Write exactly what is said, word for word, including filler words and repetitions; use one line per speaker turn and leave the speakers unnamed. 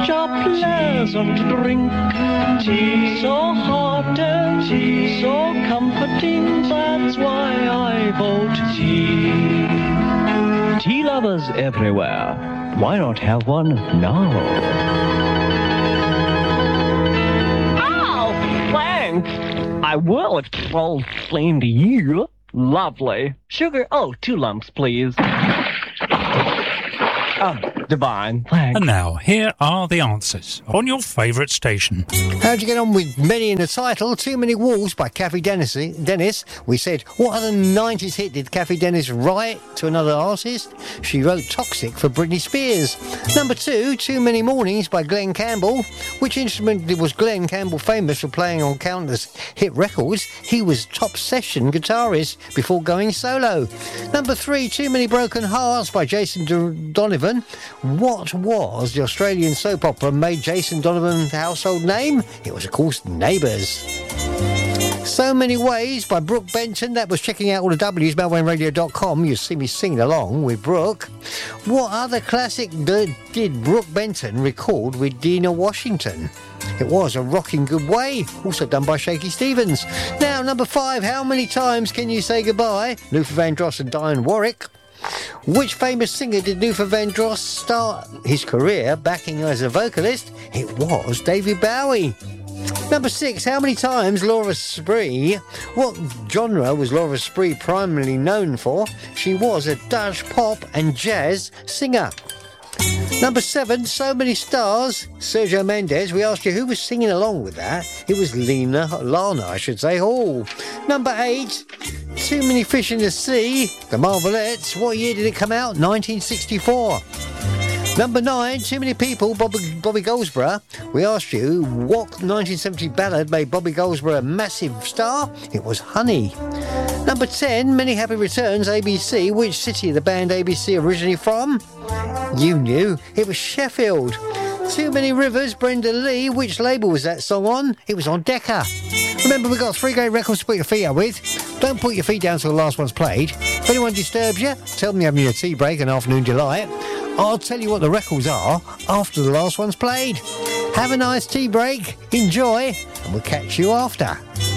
such a pleasant drink. Tea, so hot and tea, so comforting, that's why I vote tea. Tea lovers everywhere, why not have one now? Oh, thanks. I will if it's all same to you. Lovely. Sugar, oh, two lumps, please. Oh, divine. Thanks.
And now, here are the answers on your favourite station.
How'd you get on with Many in the Title? Too Many Walls by Kathy Dennis. Dennis. We said, what other nineties hit did Kathy Dennis write to another artist? She wrote Toxic for Britney Spears. Number two, Too Many Mornings by Glenn Campbell. Which instrument was Glenn Campbell famous for playing on countless hit records? He was top session guitarist before going solo. Number three, Too Many Broken Hearts by Jason D- Donovan. What was the Australian soap opera made Jason Donovan's household name? It was, of course, Neighbours. So Many Ways by Brooke Benton. That was checking out all the W's, melbourne radio dot com. You'll see me singing along with Brooke. What other classic d- did Brooke Benton record with Dina Washington? It was A Rocking Good Way, also done by Shaky Stevens. Now, number five, How Many Times Can You Say Goodbye? Luther Vandross and Diane Warwick. Which famous singer did Luther Vandross start his career backing as a vocalist? It was David Bowie. Number six, how many times Laura Spree? What genre was Laura Spree primarily known for? She was a Dutch pop and jazz singer. Number seven, So Many Stars, Sergio Mendes. We asked you who was singing along with that. It was Lena, Lana, I should say, Hall. Number eight, Too Many Fish in the Sea, The Marvelettes. What year did it come out? nineteen sixty-four. Number nine, Too Many People, Bobby, Bobby Goldsboro. We asked you what nineteen seventy ballad made Bobby Goldsboro a massive star? It was Honey. Number ten, Many Happy Returns, A B C. Which city the band A B C originally from? You knew. It was Sheffield. Too Many Rivers, Brenda Lee. Which label was that song on? It was on Decca. Remember, we've got three great records to put your feet up with. Don't put your feet down till the last one's played. If anyone disturbs you, tell them you're having a tea break and afternoon delight. I'll tell you what the records are after the last one's played. Have a nice tea break, enjoy, and we'll catch you after.